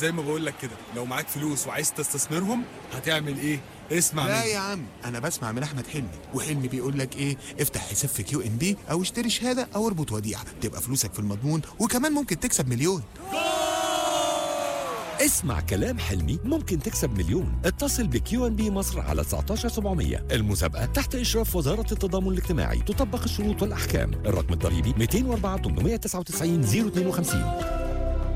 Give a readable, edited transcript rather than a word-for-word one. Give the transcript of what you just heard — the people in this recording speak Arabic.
زي ما بقول لك كده، لو معاك فلوس وعايز تستثمرهم هتعمل ايه؟ اسمع لا مني. يا عم، انا بسمع من احمد حلمي، وحلمي بيقول لك ايه؟ افتح حساب في كيو ام بي او اشتري شهاده او اربط وديعه، تبقى فلوسك في المضمون وكمان ممكن تكسب مليون. اسمع كلام حلمي ممكن تكسب مليون. اتصل بكيو ان بي مصر على 19700. المسابقة تحت إشراف وزارة التضامن الاجتماعي، تطبق الشروط والأحكام. الرقم الضريبي 204 899 052.